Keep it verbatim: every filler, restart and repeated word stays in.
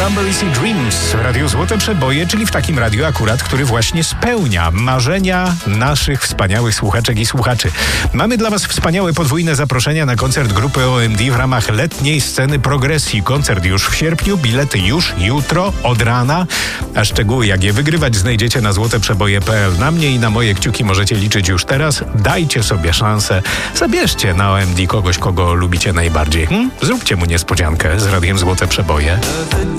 Cranberries i Dreams w Radiu Złote Przeboje, czyli w takim radiu akurat, który właśnie spełnia marzenia naszych wspaniałych słuchaczek i słuchaczy. Mamy dla Was wspaniałe podwójne zaproszenia na koncert grupy O M D w ramach letniej sceny progresji. Koncert już w sierpniu, bilety już jutro od rana, a szczegóły jak je wygrywać znajdziecie na złoteprzeboje kropka p l. Na mnie i na moje kciuki możecie liczyć już teraz. Dajcie sobie szansę. Zabierzcie na O M D kogoś, kogo lubicie najbardziej. Hmm? Zróbcie mu niespodziankę z Radiem Złote Przeboje.